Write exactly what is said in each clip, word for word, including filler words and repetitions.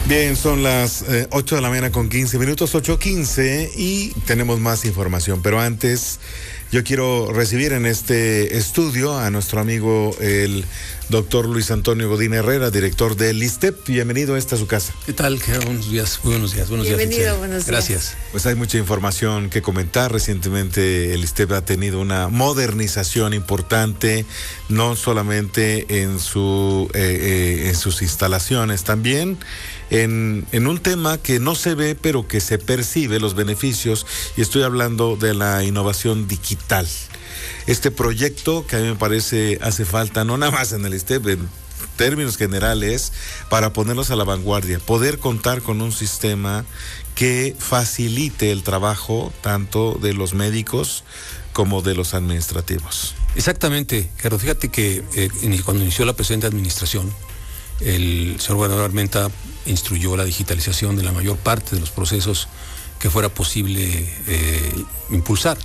Bien, son las eh, ocho de la mañana con quince minutos, ocho quince, y tenemos más información. Pero antes, yo quiero recibir en este estudio a nuestro amigo el doctor Luis Antonio Godín Herrera, director del ISSSTEP. Bienvenido a esta su casa. ¿Qué tal? Buenos días, muy buenos días. Buenos Bienvenido, días, buenos días. Gracias. Pues hay mucha información que comentar. Recientemente el ISSSTEP ha tenido una modernización importante, no solamente en su eh, eh, en sus instalaciones, también en, en un tema que no se ve, pero que se percibe los beneficios, y estoy hablando de la innovación digital. Este proyecto que a mí me parece hace falta, no nada más en el ISSSTEP, en términos generales, para ponernos a la vanguardia, poder contar con un sistema que facilite el trabajo tanto de los médicos como de los administrativos. Exactamente, Gerardo. Fíjate que eh, cuando inició la presente administración, el señor gobernador Armenta instruyó la digitalización de la mayor parte de los procesos que fuera posible eh, impulsar.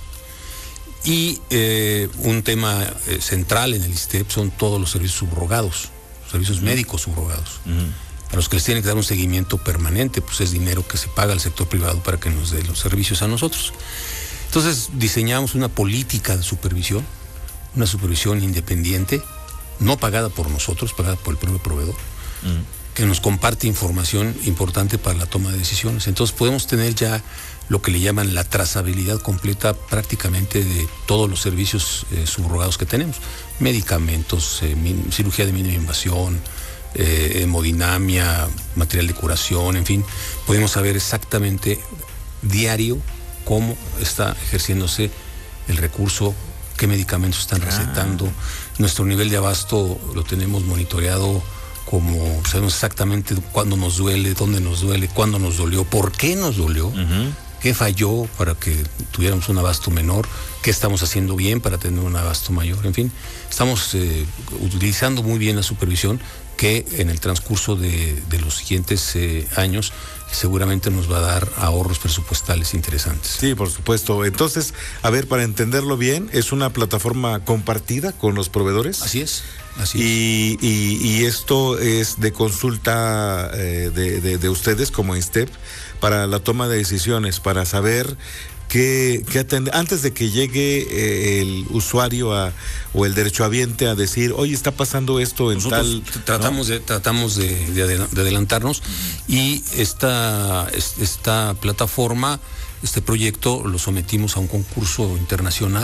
Y eh, un tema eh, central en el ISSSTEP son todos los servicios subrogados, servicios uh-huh. médicos subrogados, uh-huh. a los que les tiene que dar un seguimiento permanente, pues es dinero que se paga al sector privado para que nos dé los servicios a nosotros. Entonces diseñamos una política de supervisión, una supervisión independiente, no pagada por nosotros, pagada por el propio proveedor, uh-huh. que nos comparte información importante para la toma de decisiones. Entonces podemos tener ya lo que le llaman la trazabilidad completa prácticamente de todos los servicios eh, subrogados que tenemos. Medicamentos, eh, min, cirugía de mínima invasión, eh, hemodinamia, material de curación, en fin. Podemos saber exactamente diario cómo está ejerciéndose el recurso, qué medicamentos están recetando. Ah. Nuestro nivel de abasto lo tenemos monitoreado, como sabemos exactamente cuándo nos duele, dónde nos duele, cuándo nos dolió, por qué nos dolió. Uh-huh. ¿Qué falló para que tuviéramos un abasto menor? ¿Qué estamos haciendo bien para tener un abasto mayor? En fin, estamos eh, utilizando muy bien la supervisión, que en el transcurso de, de los siguientes eh, años seguramente nos va a dar ahorros presupuestales interesantes. Sí, por supuesto. Entonces, a ver, para entenderlo bien, ¿es una plataforma compartida con los proveedores? Así es. Así y, es. Y, y esto es de consulta eh, de, de, de ustedes como ISSSTEP para la toma de decisiones, para saber qué, qué atender, antes de que llegue eh, el usuario a, o el derechohabiente a decir, oye, está pasando esto en Nosotros tal... Tratamos, ¿no? de, tratamos de, de, de adelantarnos, uh-huh. y esta, esta plataforma, este proyecto lo sometimos a un concurso internacional.